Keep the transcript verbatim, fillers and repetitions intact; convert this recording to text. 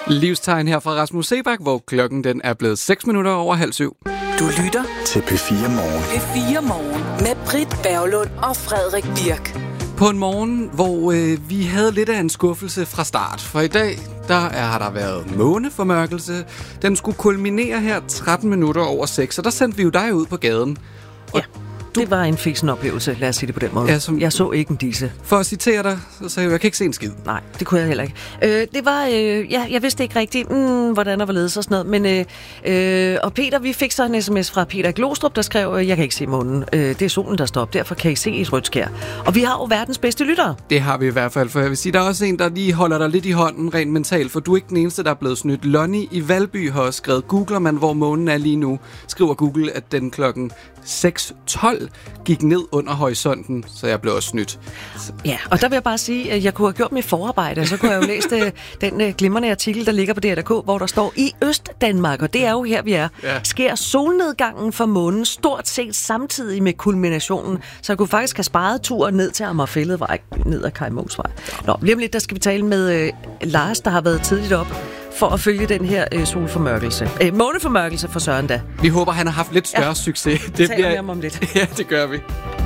Livstegn her fra Rasmus Sebak, hvor klokken den er blevet seks minutter over halv syv. Du lytter til P fire Morgen. P fire Morgen med Britt Berglund og Frederik Birk. På en morgen, hvor øh, vi havde lidt af en skuffelse fra start. For i dag, der er, har der været måneformørkelse. Den skulle kulminere her tretten minutter over seks, og der sendte vi jo dig ud på gaden. Og ja, det var en fiksen oplevelse, lad os sige det på den måde. Ja, som, jeg så ikke en disse. For at citere dig, så sagde jeg, jeg kan ikke se en skid. Nej, det kunne jeg heller ikke. Øh, det var, øh, ja, jeg vidste ikke rigtigt, mm, hvordan der var ledes og sådan noget, men øh, øh, og Peter, vi fik så en sms fra Peter Glostrup, der skrev, jeg kan ikke se månen. Øh, det er solen, der står op, derfor kan I se et rødt skær. Og vi har jo verdens bedste lyttere. Det har vi i hvert fald, for jeg vil sige, der er også en, der lige holder dig lidt i hånden rent mentalt, for du er ikke den eneste, der er blevet snydt. Lonnie i Valby har også skrevet, googler man, hvor månen er lige nu, skriver Google, at den klokken seks tolv gik ned under horisonten, så jeg blev også snydt. Ja, og der vil jeg bare sige, at jeg kunne have gjort mit forarbejde, så kunne jeg jo læst uh, den uh, glimrende artikel, der ligger på D R K, hvor der står, i Østdanmark, og det er jo her, vi er, ja. sker solnedgangen for månen stort set samtidig med kulminationen, så jeg kunne faktisk have sparet turen ned til Amagerfælledvej, ned ad Kaj Moosvej. Nå, lige om lidt, der skal vi tale med uh, Lars, der har været tidligt op for at følge den her øh, solformørkelse. Øh, måneformørkelse for Søren da. Vi håber, han har haft lidt større ja. succes. Det taler vi om om lidt. Ja, det gør vi.